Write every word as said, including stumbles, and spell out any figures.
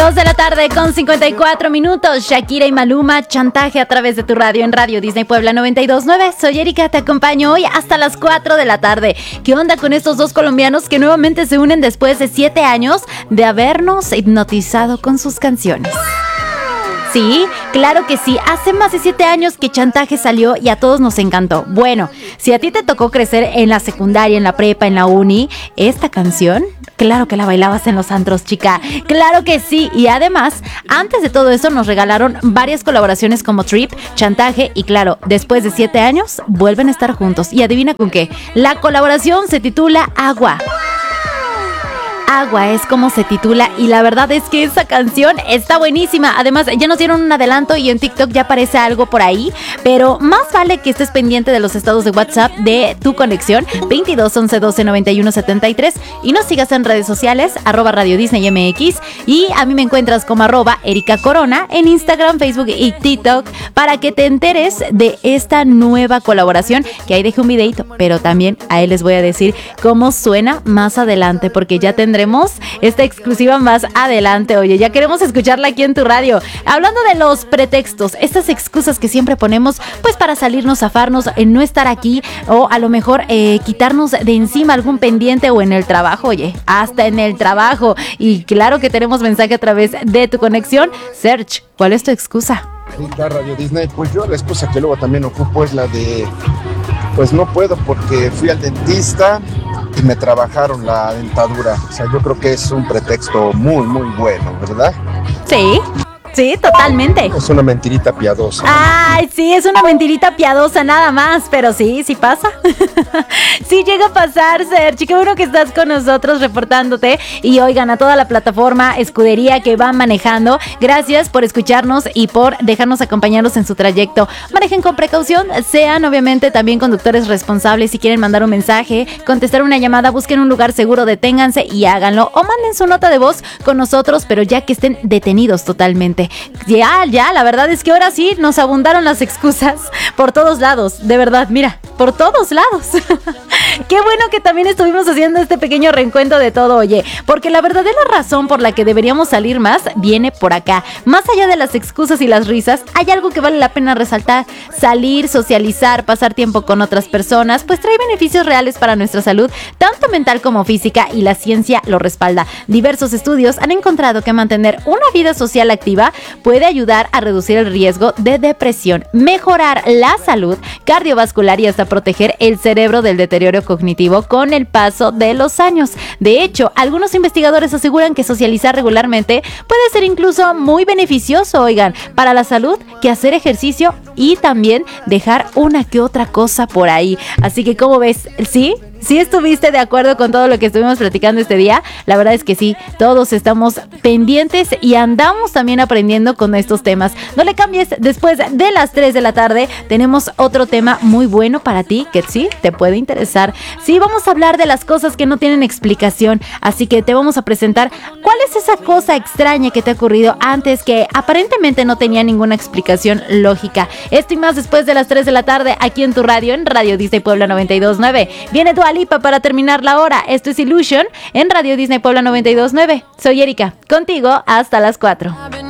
Dos de la tarde con cincuenta y cuatro minutos. Shakira y Maluma, Chantaje a través de tu radio en Radio Disney Puebla noventa y dos punto nueve. Soy Erika, te acompaño hoy hasta las cuatro de la tarde. ¿Qué onda con estos dos colombianos que nuevamente se unen después de siete años de habernos hipnotizado con sus canciones? Sí, claro que sí. Hace más de siete años que Chantaje salió y a todos nos encantó. Bueno, si a ti te tocó crecer en la secundaria, en la prepa, en la uni, esta canción, claro que la bailabas en los antros, chica. Claro que sí. Y además, antes de todo eso, nos regalaron varias colaboraciones como Trip, Chantaje y claro, después de siete años, vuelven a estar juntos. Y adivina con qué. La colaboración se titula Agua. Agua es como se titula y la verdad es que esa canción está buenísima. Además, ya nos dieron un adelanto y en TikTok ya aparece algo por ahí, pero más vale que estés pendiente de los estados de WhatsApp de tu conexión veintidós once doce noventa y uno setenta y tres y nos sigas en redes sociales arroba Radio Disney M X y a mí me encuentras como arroba Erika Corona en Instagram, Facebook y TikTok para que te enteres de esta nueva colaboración que ahí dejé un videito, pero también a él les voy a decir cómo suena más adelante porque ya tendré esta exclusiva más adelante. Oye, ya queremos escucharla aquí en tu radio. Hablando de los pretextos, estas excusas que siempre ponemos pues para salirnos, zafarnos, en no estar aquí o a lo mejor eh, quitarnos de encima algún pendiente o en el trabajo, oye, hasta en el trabajo. Y claro que tenemos mensaje a través de tu conexión. Serge, ¿cuál es tu excusa? Ahorita Radio Disney, pues yo la excusa que luego también ocupo es la de pues no puedo porque fui al dentista y me trabajaron la dentadura. O sea, yo creo que es un pretexto muy, muy bueno, ¿verdad? Sí. Sí, totalmente. Es una mentirita piadosa. Ay, sí, es una mentirita piadosa nada más, pero sí, sí pasa. Sí llega a pasar, Sergi. Qué bueno que estás con nosotros reportándote. Y oigan, a toda la plataforma Escudería que van manejando, gracias por escucharnos y por dejarnos acompañarnos en su trayecto. Manejen con precaución, sean obviamente también conductores responsables. Si quieren mandar un mensaje, contestar una llamada, busquen un lugar seguro, deténganse y háganlo. O manden su nota de voz con nosotros, pero ya que estén detenidos totalmente. Ya, ya, la verdad es que ahora sí nos abundaron las excusas por todos lados, de verdad, mira, por todos lados. Qué bueno que también estuvimos haciendo este pequeño reencuentro de todo, oye, porque la verdadera razón por la que deberíamos salir más viene por acá. Más allá de las excusas y las risas, hay algo que vale la pena resaltar. Salir, socializar, pasar tiempo con otras personas, pues trae beneficios reales para nuestra salud, tanto mental como física, y la ciencia lo respalda. Diversos estudios han encontrado que mantener una vida social activa puede ayudar a reducir el riesgo de depresión, mejorar la salud cardiovascular y hasta proteger el cerebro del deterioro cognitivo con el paso de los años. De hecho, algunos investigadores aseguran que socializar regularmente puede ser incluso muy beneficioso, oigan, para la salud, que hacer ejercicio y también dejar una que otra cosa por ahí. Así que, ¿cómo ves? ¿Sí? ¿Sí estuviste de acuerdo con todo lo que estuvimos platicando este día? La verdad es que sí, todos estamos pendientes y andamos también aprendiendo con estos temas. No le cambies, después de las tres de la tarde tenemos otro tema muy bueno para ti que sí te puede interesar. Sí, vamos a hablar de las cosas que no tienen explicación, así que te vamos a presentar cuál es esa cosa extraña que te ha ocurrido antes que aparentemente no tenía ninguna explicación lógica. Esto y más después de las tres de la tarde aquí en tu radio, en Radio Disney Puebla noventa y dos punto nueve. Viene tu Lipa para terminar la hora. Esto es Illusion en Radio Disney Puebla noventa y dos punto nueve. Soy Erika, contigo hasta las cuatro.